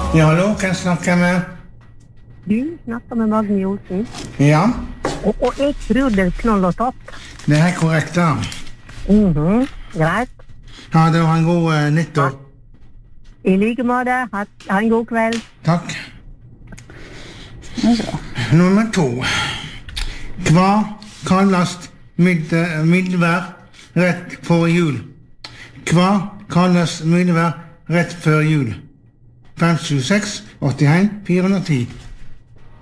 Ja, hallo, hvem snakker jeg med? Du snakker med Magne Olsen. Ja, Og jeg tror det er knoll og topp. det er helt korrekt da. Greit. Ja, det var en god nyttår. I like måte. Ha en god kveld. Takk. Nummer 2. Hva kalles mildvær rett før jul? Hva kalles mildvær rett før jul? 576 81 410.